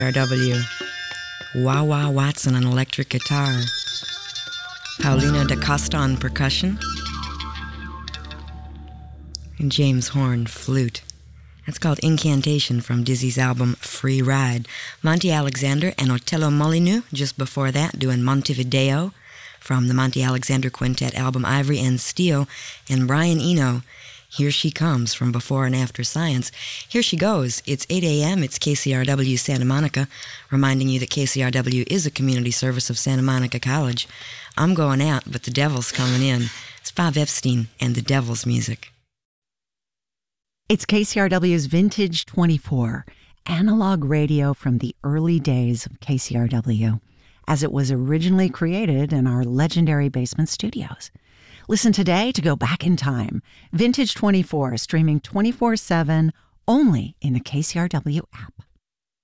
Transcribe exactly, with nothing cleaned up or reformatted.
R W. Wah Wah Watson on electric guitar. Paulina da Costa on percussion. And James Horn flute. That's called Incantation from Dizzy's album Free Ride. Monty Alexander and Otello Molyneux just before that doing Montevideo from the Monty Alexander Quintet album Ivory and Steel. And Brian Eno, Here She Comes from Before and After Science. Here she goes. It's eight a.m. It's K C R W Santa Monica, reminding you that K C R W is a community service of Santa Monica College. I'm going out, but the devil's coming in. It's Bob Epstein and the Devil's Music. It's K C R W's Vintage twenty-four, analog radio from the early days of K C R W, as it was originally created in our legendary basement studios. Listen today to go back in time. Vintage twenty-four, streaming twenty-four seven, only in the K C R W app.